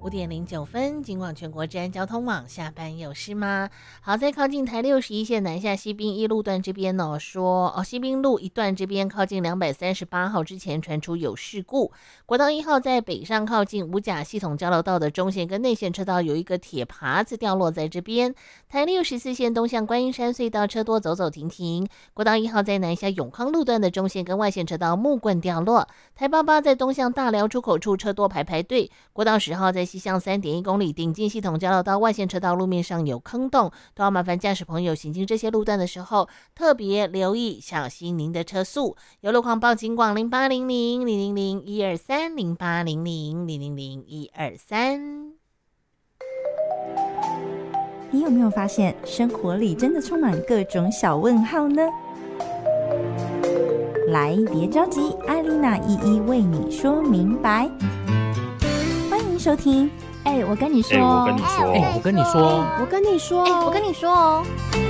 5:09，金广全国治安交通网，下班有事吗？好，在靠近台61线南下西滨一路段这边说西滨路一段这边靠近238号之前传出有事故。国道1号在北上靠近五甲系统交流道的中线跟内线车道有一个铁耙子掉落在这边。台64线东向观音山隧道车多走走停停。国道1号在南下永康路段的中线跟外线车道木棍掉落。台88在东向大寮出口处车多排队。国道10号在西向3.1公里顶进系统交流道外线车道路面上有坑洞，都要麻烦驾驶朋友行经这些路段的时候特别留意，小心您的车速。有路况报警广0800000123 0800000123。 你有没有发现生活里真的充满各种小问号呢？来，别着急，艾莉娜一一为你说明白。欢迎收听。 我跟你说， 我跟你说， 我跟你说， 我跟你说哦。